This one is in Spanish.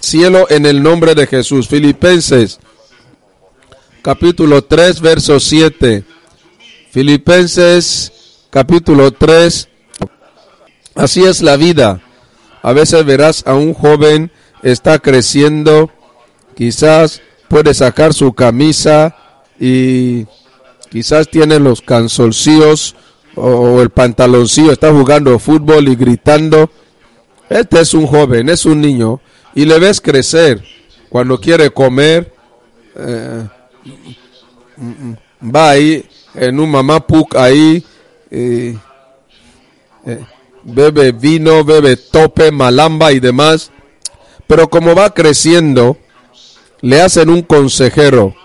cielo en el nombre de Jesús. Filipenses capítulo 3, verso 7. Filipenses capítulo 3. Así es la vida. A veces verás a un joven, está creciendo, quizás puede sacar su camisa y quizás tiene los calzoncillos o el pantaloncillo, está jugando fútbol y gritando. Este es un joven, es un niño, y le ves crecer. Cuando quiere comer, va ahí en un mamá puc ahí, bebe vino, bebe tope, malamba y demás. Pero como va creciendo, le hacen un consejero.